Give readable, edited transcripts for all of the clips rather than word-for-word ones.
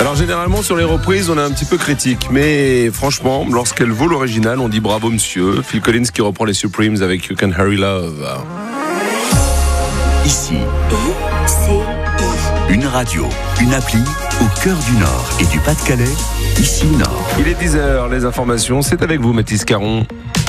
Alors généralement sur les reprises on est un petit peu critique, mais franchement lorsqu'elle vaut l'original on dit bravo monsieur. Phil Collins qui reprend les Supremes avec You Can Hurry Love. Ici, une radio, une appli au cœur du Nord et du Pas-de-Calais, ici Nord. Il est 10h, les informations, c'est avec vous Mathis Caron.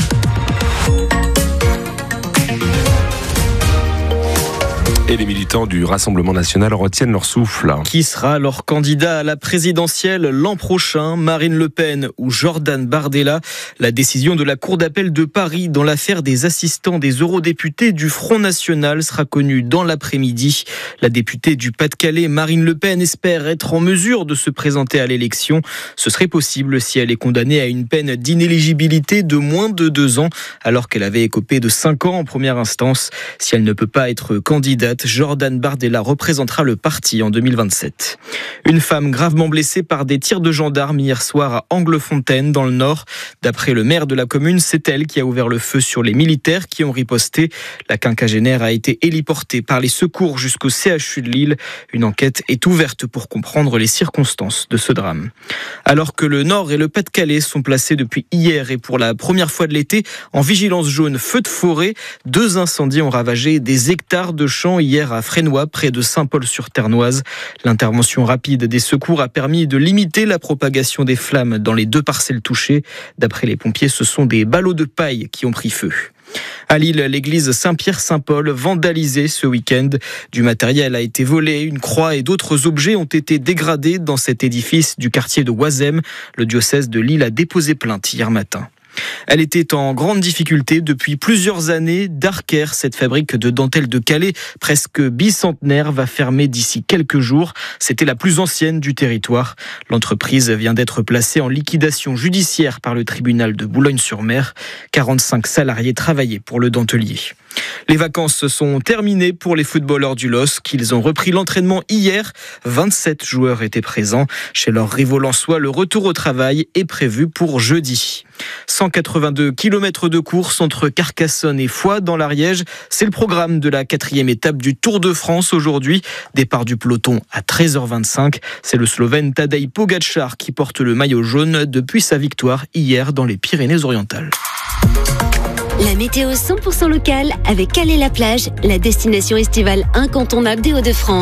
Et les militants du Rassemblement national retiennent leur souffle. Qui sera leur candidat à la présidentielle l'an prochain, Marine Le Pen ou Jordan Bardella? La décision de la Cour d'appel de Paris dans l'affaire des assistants des eurodéputés du Front National sera connue dans l'après-midi. La députée du Pas-de-Calais, Marine Le Pen, espère être en mesure de se présenter à l'élection. Ce serait possible si elle est condamnée à une peine d'inéligibilité de moins de 2 ans, alors qu'elle avait écopé de 5 ans en première instance. Si elle ne peut pas être candidate, Jordan Bardella représentera le parti en 2027. Une femme gravement blessée par des tirs de gendarmes hier soir à Anglefontaine dans le Nord. D'après le maire de la commune, c'est elle qui a ouvert le feu sur les militaires qui ont riposté. La quinquagénaire a été héliportée par les secours jusqu'au CHU de Lille. Une enquête est ouverte pour comprendre les circonstances de ce drame. Alors que le Nord et le Pas-de-Calais sont placés depuis hier et pour la première fois de l'été en vigilance jaune feu de forêt, 2 incendies ont ravagé des hectares de champs hier à Fresnois, près de Saint-Paul-sur-Ternoise. L'intervention rapide des secours a permis de limiter la propagation des flammes dans les 2 parcelles touchées. D'après les pompiers, ce sont des ballots de paille qui ont pris feu. À Lille, l'église Saint-Pierre-Saint-Paul vandalisée ce week-end. Du matériel a été volé, une croix et d'autres objets ont été dégradés dans cet édifice du quartier de Oisem. Le diocèse de Lille a déposé plainte hier matin. Elle était en grande difficulté depuis plusieurs années. Darker, cette fabrique de dentelle de Calais, presque bicentenaire, va fermer d'ici quelques jours. C'était la plus ancienne du territoire. L'entreprise vient d'être placée en liquidation judiciaire par le tribunal de Boulogne-sur-Mer. 45 salariés travaillaient pour le dentelier. Les vacances sont terminées pour les footballeurs du LOSC. Ils ont repris l'entraînement hier. 27 joueurs étaient présents. Chez leurs rivaux lensois, le retour au travail est prévu pour jeudi. 182 km de course entre Carcassonne et Foix dans l'Ariège. C'est le programme de la 4e étape du Tour de France aujourd'hui. Départ du peloton à 13h25. C'est le Slovène Tadej Pogačar qui porte le maillot jaune depuis sa victoire hier dans les Pyrénées-Orientales. La météo 100% locale avec Calais-la-Plage, la destination estivale incontournable des Hauts-de-France.